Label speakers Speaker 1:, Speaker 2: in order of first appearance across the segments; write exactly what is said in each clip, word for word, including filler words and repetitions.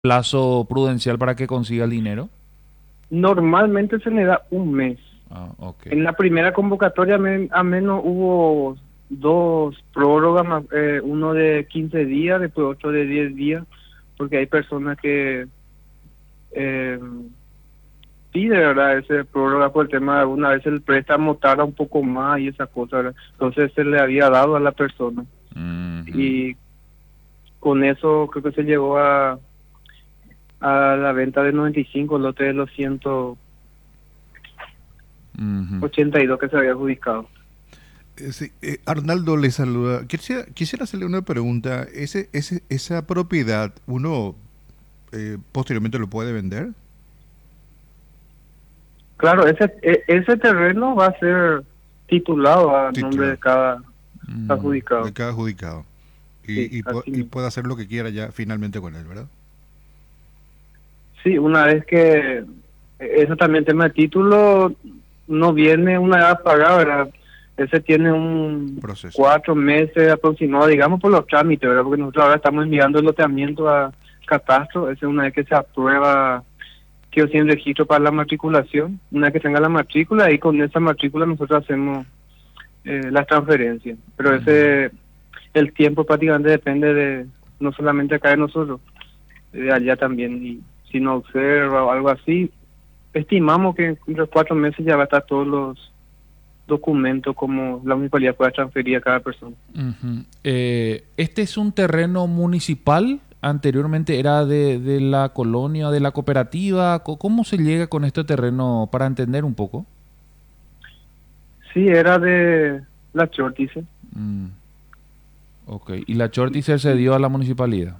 Speaker 1: plazo prudencial para que consiga el dinero?
Speaker 2: Normalmente se le da un mes.
Speaker 1: Ah, ok.
Speaker 2: En la primera convocatoria men- a menos hubo dos prórrogas, ma- eh, uno de quince días, después otro de diez días, porque hay personas que eh, piden, ¿verdad? Ese prórroga por el tema de alguna vez el préstamo tarda un poco más y esa cosa, ¿verdad? Entonces se le había dado a la persona
Speaker 1: Ujú,
Speaker 2: y con eso creo que se llegó a, a la venta de noventa y cinco lotes de los ciento
Speaker 1: ujú.
Speaker 2: ochenta y dos que se había adjudicado.
Speaker 3: Eh, sí, eh, Arnaldo le saluda. Quisiera, quisiera hacerle una pregunta. Ese, ese, esa propiedad, ¿uno eh, posteriormente lo puede vender?
Speaker 2: Claro, ese e- ese terreno va a ser titulado a nombre de
Speaker 3: Titular.
Speaker 2: cada
Speaker 1: Mm,
Speaker 3: De
Speaker 2: adjudicado.
Speaker 3: cada adjudicado.
Speaker 2: Sí,
Speaker 3: Y, y, pu-
Speaker 2: así
Speaker 3: y
Speaker 2: mismo.
Speaker 3: puede hacer lo que quiera ya finalmente con él, ¿verdad?
Speaker 2: Sí, una vez que eh, eso también tema de título no viene una edad pagada, ¿verdad? Ese tiene un
Speaker 3: Proceso.
Speaker 2: cuatro meses aproximado, digamos, por los trámites, ¿verdad? Porque nosotros ahora estamos enviando el loteamiento a catastro. Esa es una vez que se aprueba que tiene registro para la matriculación. Una vez que tenga la matrícula, y con esa matrícula nosotros hacemos eh, las transferencias. Pero
Speaker 1: mm.
Speaker 2: ese, el tiempo prácticamente depende de, no solamente acá de nosotros, de allá también. Y si no observa o algo así, estimamos que en los cuatro meses ya va a estar todos los documentos como la municipalidad pueda transferir a cada persona.
Speaker 1: Ujú. Eh, ¿este es un terreno municipal? Anteriormente era de, de la colonia, de la cooperativa. Co- ¿Cómo se llega con este terreno para entender un poco?
Speaker 2: Sí, era de la Chortice.
Speaker 1: Mm, ok. ¿Y la Chorti se cedió a la municipalidad?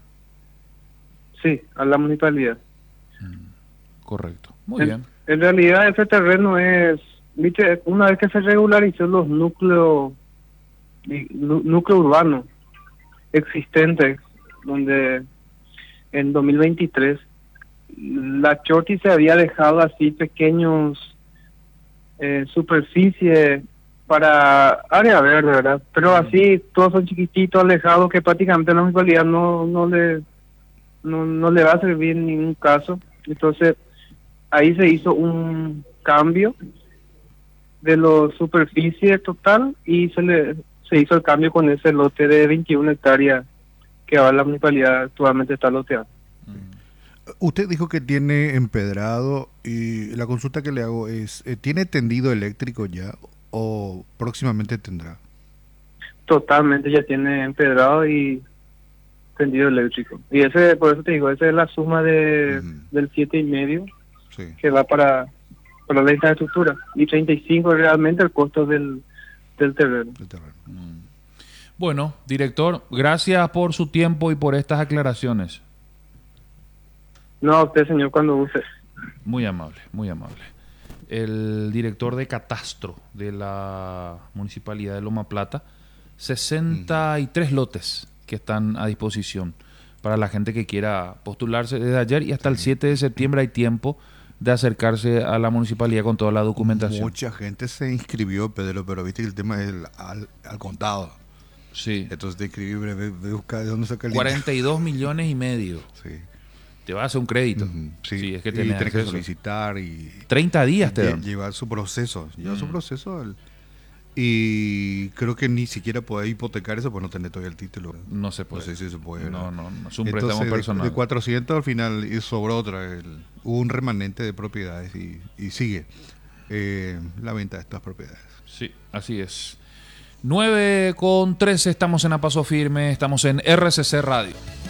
Speaker 2: Sí, a la municipalidad.
Speaker 1: Correcto. Muy
Speaker 2: En,
Speaker 1: bien.
Speaker 2: en realidad ese terreno es, viste, una vez que se regularizó los núcleos, y- nú- núcleo urbano existentes, donde en dos mil veintitrés la Chorti se había dejado así pequeños eh, superficie para área verde, ¿verdad? Pero así todos son chiquititos, alejados, que prácticamente la municipalidad no no le no, no le va a servir en ningún caso. Entonces ahí se hizo un cambio de la superficie total y se le se hizo el cambio con ese lote de veintiuna hectáreas que ahora la municipalidad actualmente está loteando.
Speaker 3: Usted dijo que tiene empedrado y la consulta que le hago es, eh, ¿tiene tendido eléctrico ya o próximamente tendrá?
Speaker 2: Totalmente ya tiene empedrado y tendido eléctrico. Y ese, por eso te digo, esa es la suma de
Speaker 3: Ujú,
Speaker 2: del siete y medio
Speaker 3: sí,
Speaker 2: que va para, para la infraestructura y treinta y cinco realmente el costo del, del terreno.
Speaker 3: el terreno.
Speaker 1: Bueno, director, gracias por su tiempo y por estas aclaraciones.
Speaker 2: No, a usted, señor, cuando use.
Speaker 1: Muy amable, muy amable. El director de catastro de la Municipalidad de Loma Plata, sesenta y tres lotes que están a disposición para la gente que quiera postularse desde ayer y hasta el
Speaker 3: Sí.
Speaker 1: siete de septiembre hay tiempo de acercarse a la municipalidad con toda la documentación.
Speaker 3: Mucha gente se inscribió, Pedro, pero viste que el tema es el- al, al contado.
Speaker 1: Sí,
Speaker 3: Entonces te inscribí, ve, ve busca de dónde saca el
Speaker 1: cuarenta y dos millones y medio.
Speaker 3: dinero.
Speaker 1: Te va a hacer un crédito.
Speaker 3: Sí. Ujú, sí.
Speaker 1: Sí, es que
Speaker 3: Y
Speaker 1: tenés
Speaker 3: tenés que
Speaker 1: acceso.
Speaker 3: solicitar y,
Speaker 1: treinta
Speaker 3: y
Speaker 1: días te
Speaker 3: lle-
Speaker 1: dan.
Speaker 3: llevar su proceso. Lleva su
Speaker 1: Mm.
Speaker 3: proceso. el- y creo que ni siquiera podés hipotecar eso, pues no tenés todavía el título.
Speaker 1: No se
Speaker 3: No
Speaker 1: puede.
Speaker 3: sé si se puede.
Speaker 1: No,
Speaker 3: ¿verdad?
Speaker 1: no, no. Es un
Speaker 3: Entonces,
Speaker 1: préstamo
Speaker 3: de-
Speaker 1: personal.
Speaker 3: De, cuatrocientos al final y sobró otra. el- hubo un remanente de propiedades y, y sigue eh, la venta de estas propiedades.
Speaker 1: Sí, así es. nueve con trece, estamos en A Paso Firme, estamos en R C C Radio.